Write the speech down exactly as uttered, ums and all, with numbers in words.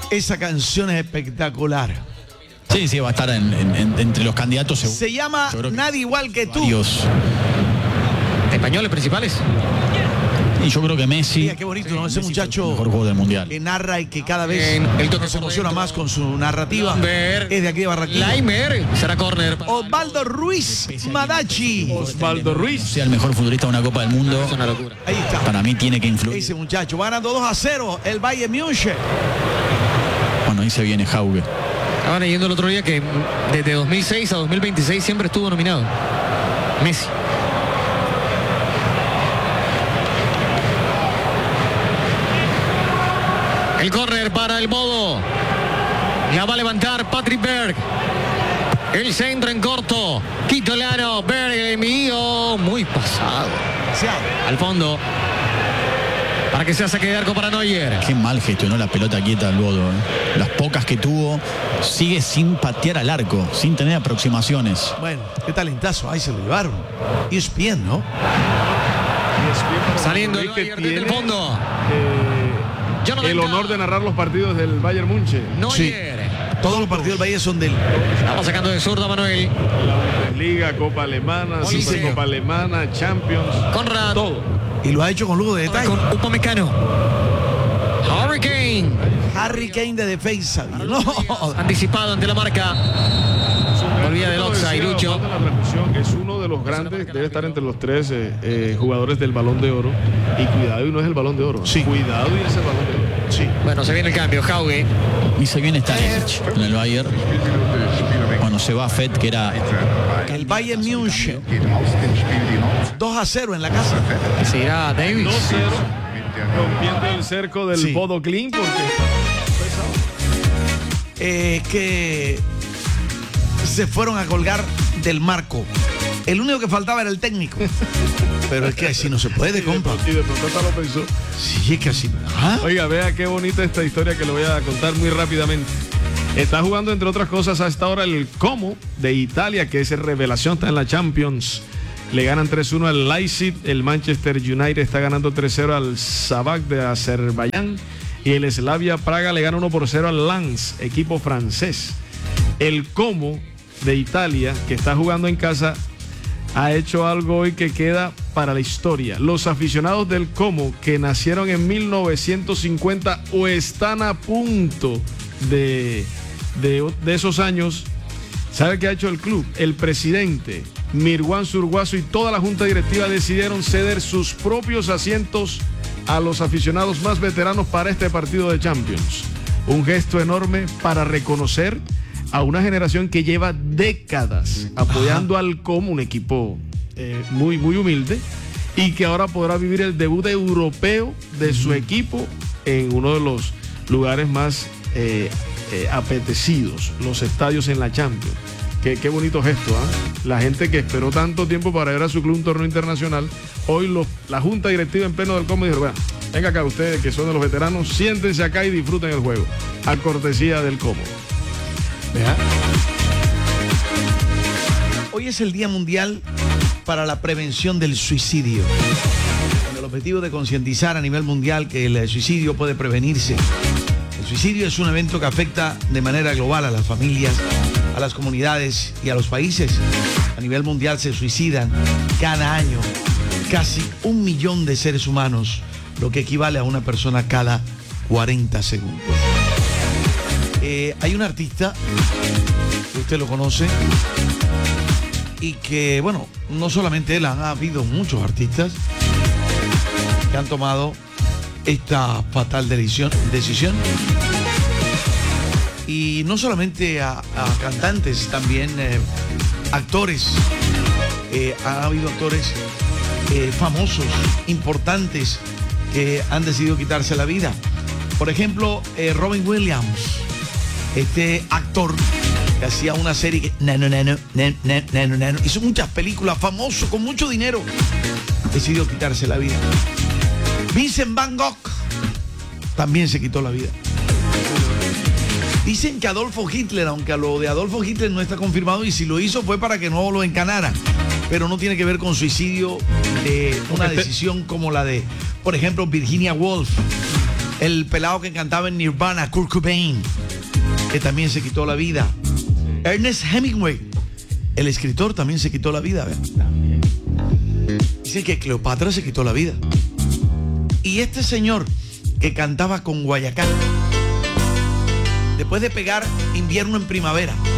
Esa canción es espectacular. Sí, sí, va a estar en, en, en, entre los candidatos. Seguro. Se llama Nadie Igual que Tú. Varios. ¿Españoles principales? Y yo creo que Messi. Mira, qué bonito, ¿no? Ese muchacho mejor juego del mundial. que narra y que cada vez el toque se emociona más con su narrativa. Ver, es de aquí de Barranquilla. Laimer, será córner. Osvaldo Ruiz Madachi. Osvaldo Ruiz. Sea el mejor futbolista de una Copa del Mundo. Es una locura. Ahí está. Para mí tiene que influir. Ese muchacho va ganando dos a cero el Bayern Múnich. Bueno, ahí se viene Jauge. Estaban leyendo el otro día que desde dos mil seis a dos mil veintiséis siempre estuvo nominado Messi. El córner para el Bodo. La va a levantar Patrick Berg. El centro en corto. Quito el aro. Berg, el mío. Muy pasado. Al fondo. Para que se hace quedar con para Neuer. Qué mal gestionó la pelota quieta al Bodo. ¿eh? Las pocas que tuvo, sigue sin patear al arco, sin tener aproximaciones. Bueno, qué talentazo. Ahí se lo llevaron. Y es bien, ¿no? Saliendo el Neuer desde el fondo. Eh, el honor de narrar los partidos del Bayern Múnich. Neuer. Sí. Todos los partidos del Bayern son del. Estamos sacando de zurda Manuel. La Bundesliga, Copa Alemana, Sí, Supercopa Alemana, Champions. Conrad. Todo. Y lo ha hecho con lujo de detalle. Con Upamecano. Harry Kane. Harry Kane de defensa. No. Anticipado ante la marca. Volvía del offside, Lucho. La transmisión es uno de los grandes, debe estar entre los tres eh, eh, jugadores del Balón de Oro. Y cuidado, y no es el Balón de Oro. Sí. Cuidado, y es el Balón de Oro. Sí. Bueno, se viene el cambio, Jauge. Y se viene Stanisic en el Bayern. Cuando se va Fed, que era. El Bayern Múnich. dos a cero en la casa. Que se irá Davis. dos cero. Rompiendo el cerco del Sí. Bodo Glimt porque Eh, que se fueron a colgar del marco. El único que faltaba era el técnico. Pero es que así no se puede, compa. y de pronto hasta lo pensó. Sí, es que así. ¿Ah? Oiga, vea qué bonita esta historia que le voy a contar muy rápidamente. Está jugando, entre otras cosas, a esta hora el Como de Italia, que es revelación, está en la Champions. Le ganan tres uno al Leipzig. El Manchester United está ganando tres cero al Sabak de Azerbaiyán. Y el Slavia Praga le gana uno por cero al Lens, equipo francés. El Como de Italia, que está jugando en casa, ha hecho algo hoy que queda para la historia. Los aficionados del Como, que nacieron en mil novecientos cincuenta o están a punto de, de, de esos años, ¿sabe qué ha hecho el club? El presidente, Mirwan Surguaso, y toda la junta directiva decidieron ceder sus propios asientos a los aficionados más veteranos para este partido de Champions. Un gesto enorme para reconocer a una generación que lleva décadas apoyando Ajá. al Como, un equipo eh, muy, muy humilde, y que ahora podrá vivir el debut europeo de su equipo en uno de los lugares más eh, eh, apetecidos, los estadios en la Champions. Qué, qué bonito gesto, ¿eh? La gente que esperó tanto tiempo para ver a su club un torneo internacional, hoy los, la junta directiva en pleno del Como dijo, bueno, venga acá ustedes que son de los veteranos, siéntense acá y disfruten el juego, a cortesía del Como. ¿Vea? Hoy es el Día Mundial para la Prevención del Suicidio, con el objetivo de concientizar a nivel mundial que el suicidio puede prevenirse. El suicidio es un evento que afecta de manera global a las familias, a las comunidades y a los países. A nivel mundial se suicidan cada año casi un millón de seres humanos, lo que equivale a una persona cada cuarenta segundos. Eh, hay un artista que usted lo conoce y que, bueno, no solamente él, han habido muchos artistas que han tomado esta fatal decisión, decisión. Y no solamente a, a cantantes, también eh, actores. Eh, ha habido actores eh, famosos, importantes, que han decidido quitarse la vida. Por ejemplo, eh, Robin Williams, este actor que hacía una serie que nano, nano, nano, nano, nano, hizo muchas películas, famoso, con mucho dinero, decidió quitarse la vida. Vincent Van Gogh también se quitó la vida. Dicen que Adolfo Hitler, aunque a lo de Adolfo Hitler no está confirmado, y si lo hizo fue para que no lo encanara, pero no tiene que ver con suicidio de una decisión como la de, por ejemplo, Virginia Woolf, El pelado que cantaba en Nirvana, Kurt Cobain, que también se quitó la vida. Ernest Hemingway, el escritor, también se quitó la vida. También. Dice que Cleopatra se quitó la vida. Y este señor que cantaba con Guayacán, después de pegar Invierno en Primavera,